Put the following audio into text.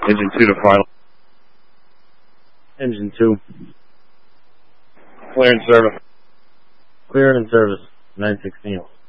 Engine 2 to final. Engine 2. Clear and service. Clear and service. 916.